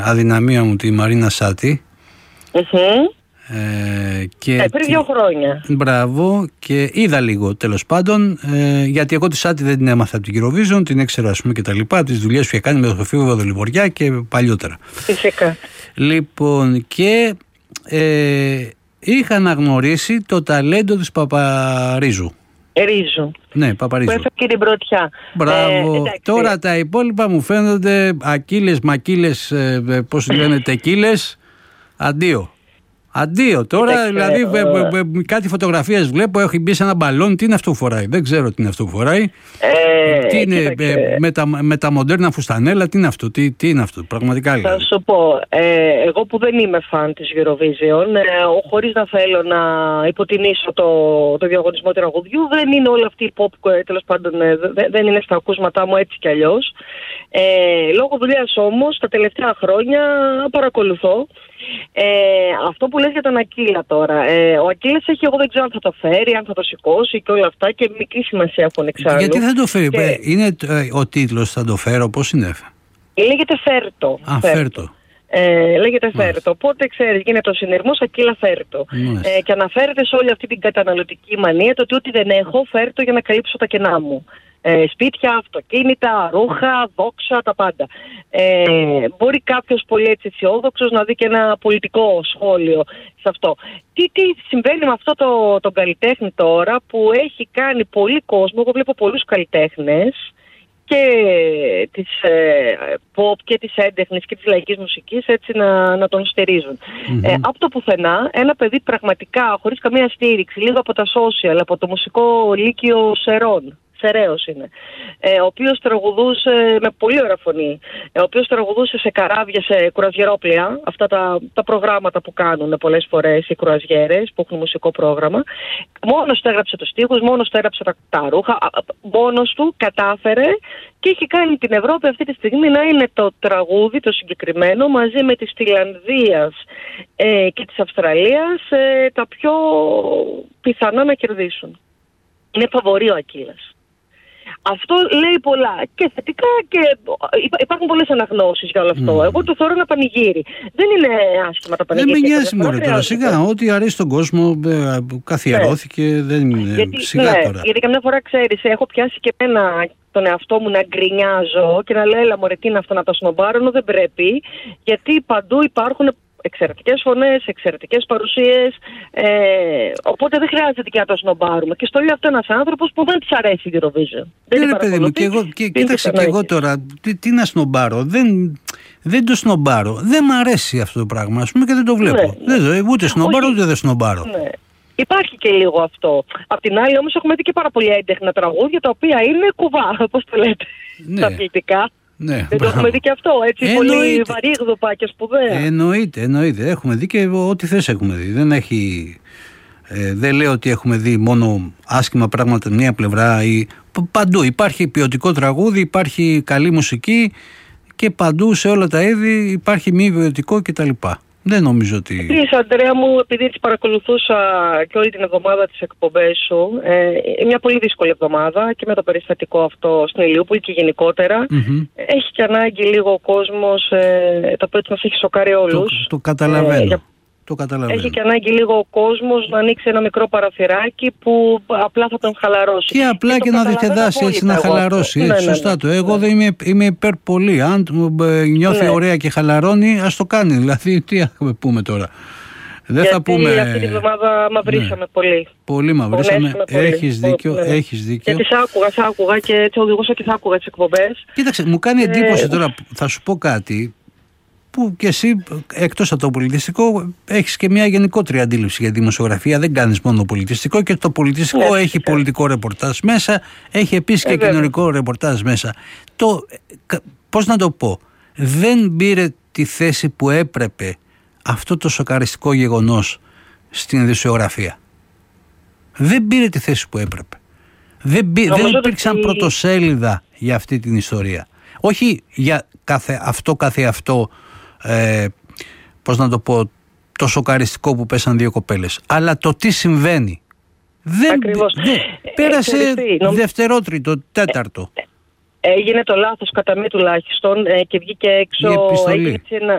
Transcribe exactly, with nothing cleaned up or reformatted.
αδυναμία μου τη Μαρίνα Σάτι. Mm-hmm. Ε, και ε, πριν δύο χρόνια. Μπράβο, και είδα λίγο τέλος πάντων, ε, γιατί εγώ τη Σάτι δεν την έμαθα από την Eurovision, την έξερα ας πούμε και τα λοιπά, από τις δουλειές που είχε κάνει με τον Σοφείο Βαδολιβοριά και παλιότερα. Φυσικά. Λοιπόν, και ε, είχα αναγνωρίσει το ταλέντο της Παπαρίζου. Ρίζου. Ναι, Παπαρίζου. Που έφερε την πρωτιά. Μπράβο. Ε, Τώρα τα υπόλοιπα μου φαίνονται ακύλες, μακύλες, ε, πώς λένε, τεκύλες. Αντίο. Αντίο. Τώρα Κοιτάξτε, δηλαδή ε, ε, ε, ε, κάτι φωτογραφίες βλέπω, έχει μπει σε ένα μπαλόν. Τι είναι αυτό που φοράει? Δεν ξέρω τι είναι αυτό που φοράει. Ε, τι είναι ε, με, τα, με τα μοντέρνα φουστανέλα, τι είναι αυτό? Τι, τι είναι αυτό πραγματικά? Δηλαδή. Θα σου πω, ε, εγώ που δεν είμαι φαν της Eurovision, ε, χωρίς να θέλω να υποτιμήσω το, το διαγωνισμό τραγουδιού, δεν είναι όλη αυτή η pop, τέλος πάντων ε, δε, δεν είναι στα ακούσματά μου έτσι κι αλλιώς. Ε, λόγω δουλειάς όμως τα τελευταία χρόνια παρακολουθώ. Ε, αυτό που λες για τον Ακύλα τώρα, ε, ο Ακύλας έχει, εγώ δεν ξέρω αν θα το φέρει, αν θα το σηκώσει και όλα αυτά, και μικρή σημασία έχουν εξάλλου. Γιατί θα το φέρει? Και... είναι ε, ο τίτλος θα το φέρω, πώς είναι? Λέγεται Φέρτο. Α, Φέρτο. Ε, λέγεται Φέρτο. Οπότε ξέρεις, γίνεται ο συνειρμός Ακύλα Φέρτο. Ε, και αναφέρεται σε όλη αυτή την καταναλωτική μανία, το ότι ό,τι δεν έχω φέρτο για να καλύψω τα κενά μου. Ε, σπίτια, αυτοκίνητα, ρούχα, δόξα, τα πάντα. Ε, μπορεί κάποιος πολύ έτσι αισιόδοξος να δει και ένα πολιτικό σχόλιο σε αυτό. Τι, τι συμβαίνει με αυτό το, το καλλιτέχνη τώρα που έχει κάνει πολύ κόσμο? Εγώ βλέπω πολλούς καλλιτέχνες και της ε, pop και της έντεχνης και της λαϊκής μουσικής έτσι να, να τον στηρίζουν. Mm-hmm. Ε, από το πουθενά ένα παιδί πραγματικά χωρίς καμία στήριξη, λίγο από τα social, από το μουσικό λύκειο Σερών, Σεραίος είναι, ε, ο οποίος τραγουδούσε με πολύ ωραία φωνή, ε, ο οποίος τραγουδούσε σε καράβια, σε κουραζιερόπλια, αυτά τα, τα προγράμματα που κάνουν πολλές φορές οι κουραζιέρες που έχουν μουσικό πρόγραμμα. Μόνος του έγραψε τους στίχους, μόνος του έγραψε τα, τα ρούχα, μόνος του κατάφερε και έχει κάνει την Ευρώπη αυτή τη στιγμή να είναι το τραγούδι το συγκεκριμένο μαζί με της Φιλανδίας ε, και της Αυστραλίας ε, τα πιο πιθανά να κερδίσουν. Είναι φαβορί ο Ακύλας. Αυτό λέει πολλά και θετικά και υπάρχουν πολλές αναγνώσεις για όλο αυτό. Mm. Εγώ το θεωρώ ένα πανηγύρι. Δεν είναι άσχημα τα πανηγύρια. Δεν με νοιάζει μωρέ τώρα, σιγά. Ό,τι αρέσει στον κόσμο ε, καθιερώθηκε. Ναι. Δεν είναι. Γιατί, σιγά ναι, τώρα. Γιατί καμιά φορά ξέρεις, έχω πιάσει και εμένα τον εαυτό μου να γκρινιάζω και να λέω έλα μωρέ τι είναι αυτό να το σνομπάρω, ενώ δεν πρέπει. Γιατί παντού υπάρχουν εξαιρετικές φωνές, εξαιρετικές παρουσίες, ε, οπότε δεν χρειάζεται και να το σνομπάρουμε. Και στο λέει αυτό ένας άνθρωπος που δεν της αρέσει η Eurovision. Δεν είναι παιδί μου, και εγώ, και, κοίταξε και εγώ τώρα, τι, τι να σνομπάρω, δεν, δεν το σνομπάρω, δεν μ' αρέσει αυτό το πράγμα, ας πούμε, και δεν το βλέπω. Ναι, δεν, ούτε σνομπάρω, ούτε δεν σνομπάρω. Ναι. Υπάρχει και λίγο αυτό. Απ' την άλλη όμως έχουμε δει και πάρα πολύ έντεχνα τραγούδια τα οποία είναι κουβά, πώς το λέτε, ναι. τα αθλητικά. Ναι, δεν το έχουμε δει και αυτό, έτσι εννοείται. Πολύ βαρύγδουπα και σπουδαία. Εννοείται, εννοείται. Έχουμε δει και ό,τι θες έχουμε δει. Δεν έχει... Ε, δεν λέω ότι έχουμε δει μόνο άσχημα πράγματα μία πλευρά. Ή... Παντού υπάρχει ποιοτικό τραγούδι, υπάρχει καλή μουσική και παντού σε όλα τα είδη υπάρχει μη ποιοτικό κτλ. Δεν νομίζω ότι... Επίσης, Αντρέα μου, επειδή έτσι παρακολουθούσα και όλη την εβδομάδα τις εκπομπές σου, ε, μια πολύ δύσκολη εβδομάδα και με το περιστατικό αυτό στην Ηλιούπολη και γενικότερα, mm-hmm. έχει και ανάγκη λίγο ο κόσμος, ε, το οποίο μας έχει σοκάρει όλους. Το, το καταλαβαίνω. Ε, για... Το Έχει και ανάγκη λίγο ο κόσμος να ανοίξει ένα μικρό παραθυράκι που απλά θα τον χαλαρώσει. Και απλά και, και να διασκεδάσει, έτσι να χαλαρώσει. Έτσι, ναι, ναι, σωστά ναι, το. Ναι. Εγώ δεν είμαι, είμαι υπέρ πολύ. Αν νιώθει ναι. ωραία και χαλαρώνει, ας το κάνει. Δηλαδή, τι θα πούμε τώρα. Δεν Γιατί θα πούμε... αυτή τη βδομάδα μαυρίσαμε ναι. πολύ. Πολύ μαυρίσαμε. Έχεις δίκιο, ναι. έχεις δίκιο. Γιατί σ' άκουγα, σ' άκουγα και έτσι οδηγούσα και σ' άκουγα τις εκπομπές. Κοίταξε, μου κάνει εντύπωση ε... τώρα, θα σου πω κάτι, που και εσύ εκτός από το πολιτιστικό έχεις και μια γενικότερη αντίληψη για δημοσιογραφία, δεν κάνεις μόνο πολιτιστικό και το πολιτιστικό ναι, έχει ναι. πολιτικό ρεπορτάζ μέσα, έχει επίσης και ε, κοινωνικό ρεπορτάζ μέσα. Το, πώς να το πω, δεν πήρε τη θέση που έπρεπε αυτό το σοκαριστικό γεγονός στην δημοσιογραφία. Δεν πήρε τη θέση που έπρεπε. Δεν, πή, δεν υπήρξαν ότι... πρωτοσέλιδα για αυτή την ιστορία. Όχι για κάθε, αυτό καθε αυτό, ε, πώς να το πω, το σοκαριστικό που πέσαν δύο κοπέλες, αλλά το τι συμβαίνει. Δεν, δεν πέρασε ε, δευτερότριτο, τέταρτο. Έγινε το λάθος κατά μία τουλάχιστον ε, και βγήκε έξω, έγινε ένα,